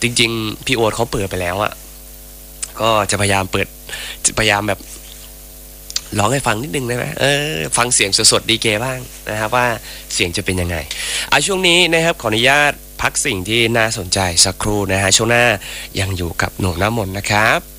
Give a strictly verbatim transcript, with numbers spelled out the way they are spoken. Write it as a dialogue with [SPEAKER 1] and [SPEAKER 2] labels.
[SPEAKER 1] จริงๆพี่โอ๊ตเขาเปิดไปแล้วอะก็จะพยายามเปิดพยายามแบบร้องให้ฟังนิดนึงได้ไหมเออฟังเสียงสดๆดีเจบ้างนะครับว่าเสียงจะเป็นยังไงอ่ะช่วงนี้นะครับขออนุญาตพักสิ่งที่น่าสนใจสักครู่นะฮะช่วงหน้ายังอยู่กับหนูน้ำมนต์นะครับ